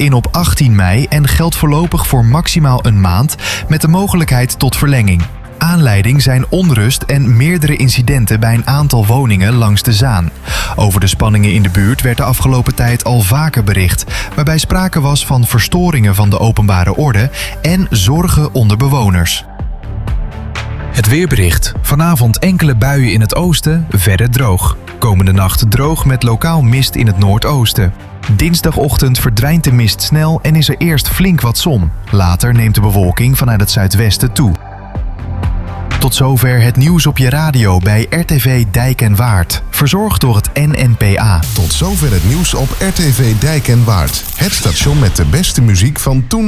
in op 18 mei en geldt voorlopig voor maximaal een maand met de mogelijkheid tot verlenging. Aanleiding zijn onrust en meerdere incidenten bij een aantal woningen langs de Zaan. Over de spanningen in de buurt werd de afgelopen tijd al vaker bericht, waarbij sprake was van verstoringen van de openbare orde en zorgen onder bewoners. Het weerbericht. Vanavond enkele buien in het oosten, verder droog. Komende nacht droog met lokaal mist in het noordoosten. Dinsdagochtend verdwijnt de mist snel en is er eerst flink wat zon. Later neemt de bewolking vanuit het zuidwesten toe. Tot zover het nieuws op je radio bij RTV Dijk en Waard. Verzorgd door het NNPA. Tot zover het nieuws op RTV Dijk en Waard. Het station met de beste muziek van toen